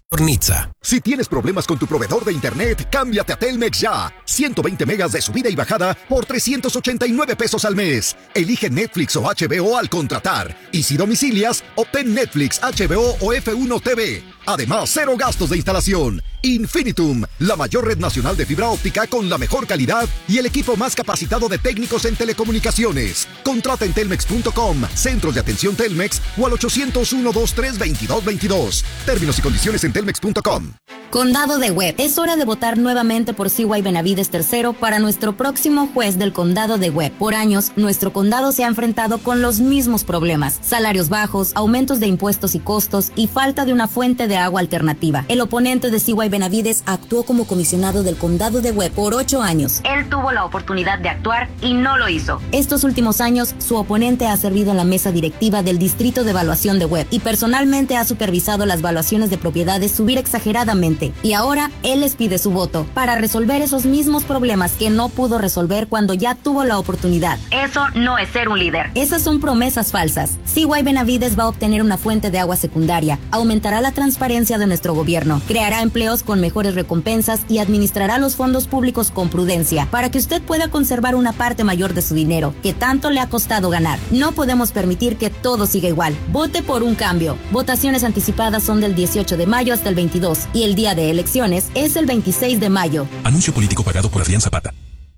Nizza. Si tienes problemas con tu proveedor de internet, cámbiate a Telmex ya. 120 megas de subida y bajada por 389 pesos al mes. Elige Netflix o HBO al contratar. Y si domicilias, obtén Netflix, HBO o F1 TV. Además, 0 gastos de instalación. Infinitum, la mayor red nacional de fibra óptica con la mejor calidad y el equipo más capacitado de técnicos en telecomunicaciones. Contrata en telmex.com, centros de atención Telmex o al 800-123-2222. Términos y condiciones en telmex.com. Condado de Webb. Es hora de votar nuevamente por CY Benavides III para nuestro próximo juez del Condado de Webb. Por años, nuestro condado se ha enfrentado con los mismos problemas: salarios bajos, aumentos de impuestos y costos y falta de una fuente de agua alternativa. El oponente de CY Benavides actuó como comisionado del Condado de Webb por 8 años. Él tuvo la oportunidad de actuar y no lo hizo. Estos últimos años, su oponente ha servido en la mesa directiva del Distrito de Evaluación de Webb y personalmente ha supervisado las valuaciones de propiedades subir exageradamente. Y ahora él les pide su voto para resolver esos mismos problemas que no pudo resolver cuando ya tuvo la oportunidad. Eso no es ser un líder. Esas son promesas falsas. CY Benavides va a obtener una fuente de agua secundaria, aumentará la transparencia de nuestro gobierno, creará empleos con mejores recompensas y administrará los fondos públicos con prudencia para que usted pueda conservar una parte mayor de su dinero que tanto le ha costado ganar. No podemos permitir que todo siga igual. Vote por un cambio. Votaciones anticipadas son del 18 de mayo hasta el 22 y el día de elecciones es el 26 de mayo. Anuncio político pagado por Adrián Zapata.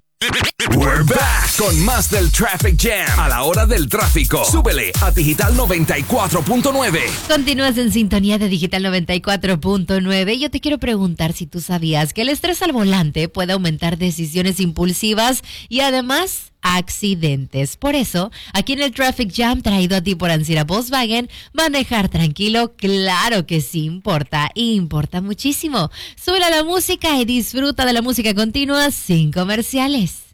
We're back con más del Traffic Jam a la hora del tráfico. Súbele a Digital 94.9. Continúas en sintonía de Digital 94.9. Yo te quiero preguntar si tú sabías que el estrés al volante puede aumentar decisiones impulsivas y además accidentes. Por eso, aquí en el Traffic Jam traído a ti por Ancira Volkswagen, manejar tranquilo, claro que sí importa, y importa muchísimo. Sube a la música y disfruta de la música continua sin comerciales.